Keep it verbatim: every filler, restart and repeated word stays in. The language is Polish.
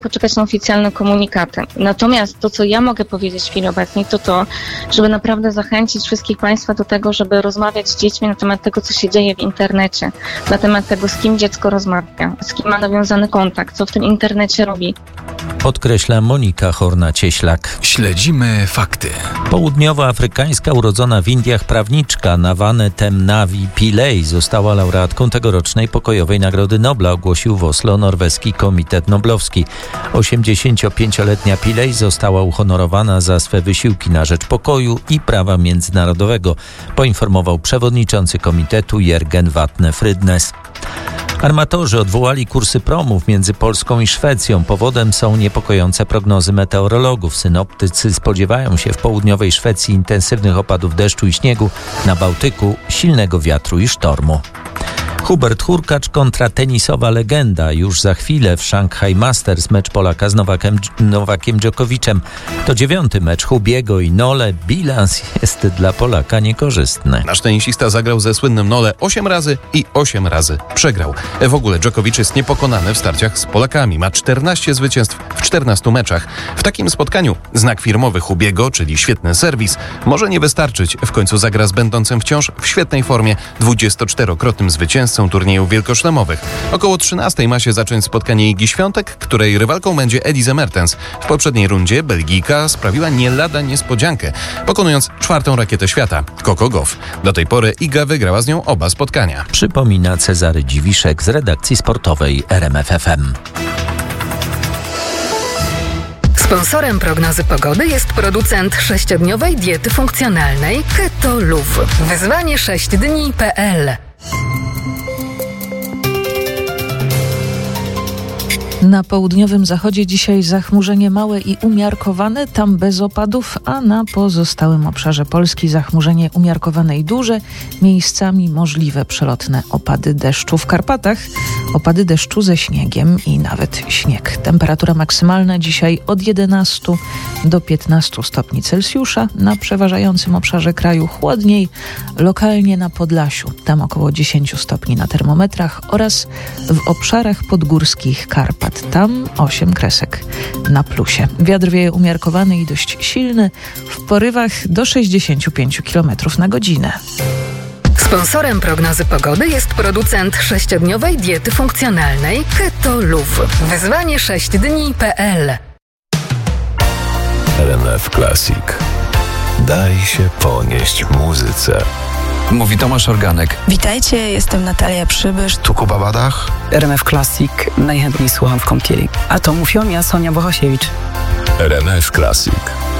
poczekać na oficjalne komunikaty. Natomiast to, co ja mogę powiedzieć w chwili obecnej, to to, żeby naprawdę zachęcić wszystkich Państwa do tego, żeby rozmawiać z dziećmi na temat tego, co się dzieje w internecie, na temat tego, z kim dziecko rozmawia, z kim ma nawiązany kontakt, co w tym internecie robi. Podkreśla Monika Horna-Cieślak. Śledzimy fakty. Południowoafrykańska urodzona w Indiach prawniczka Nawane Temnavi Pillay została laureatką tegorocznej pokojowej Nagrody Nobla, ogłosił w Oslo norweski Komitet Noblowski. osiemdziesięciopięcioletnia Pillay została uhonorowana za swe wysiłki na rzecz pokoju i prawa międzynarodowego, poinformował przewodniczący komitetu Jørgen Vatne Frydnes. Armatorzy odwołali kursy promów między Polską i Szwecją. Powodem są niepokojące prognozy meteorologów. Synoptycy spodziewają się w południowej Szwecji intensywnych opadów deszczu i śniegu, na Bałtyku silnego wiatru i sztormu. Hubert Hurkacz kontra tenisowa legenda. Już za chwilę w Shanghai Masters mecz Polaka z Nowakiem, Nowakiem Dżokowiczem. To dziewiąty mecz Hubiego i Nole. Bilans jest dla Polaka niekorzystny. Nasz tenisista zagrał ze słynnym Nole osiem razy i osiem razy przegrał. W ogóle Dżokowicz jest niepokonany w starciach z Polakami. Ma czternaście zwycięstw w czternastu meczach. W takim spotkaniu znak firmowy Hubiego, czyli świetny serwis, może nie wystarczyć. W końcu zagra z będącym wciąż w świetnej formie dwudziestoczterokrotnym zwycięzcą turniejów wielkoszlemowych. Około trzynastej ma się zacząć spotkanie Igi Świątek, której rywalką będzie Elise Mertens. W poprzedniej rundzie Belgijka sprawiła nie lada niespodziankę, pokonując czwartą rakietę świata, Coco Gauff. Do tej pory Iga wygrała z nią oba spotkania. Przypomina Cezary Dziwiszek z redakcji sportowej R M F F M. Sponsorem prognozy pogody jest producent sześciodniowej diety funkcjonalnej Keto Luv. Wyzwanie sześć dni kropka p l. Na południowym zachodzie dzisiaj zachmurzenie małe i umiarkowane, tam bez opadów, a na pozostałym obszarze Polski zachmurzenie umiarkowane i duże, miejscami możliwe przelotne opady deszczu. W Karpatach opady deszczu ze śniegiem i nawet śnieg. Temperatura maksymalna dzisiaj od jedenastu do piętnastu stopni Celsjusza. Na przeważającym obszarze kraju chłodniej, lokalnie na Podlasiu, tam około dziesięć stopni na termometrach oraz w obszarach podgórskich Karpat. Tam osiem kresek na plusie. Wiatr wieje umiarkowany i dość silny, w porywach do sześćdziesiąt pięć kilometrów na godzinę. Sponsorem prognozy pogody jest producent sześciodniowej diety funkcjonalnej Keto Luv. Wyzwanie sześć dni kropka p l. R M F Classic. Daj się ponieść muzyce. Mówi Tomasz Organek. Witajcie, jestem Natalia Przybysz. Tu Kuba Badach. R M F Classic. Najchętniej słucham w kąpieli. A to mówią ja, Sonia Bohosiewicz. R M F Classic.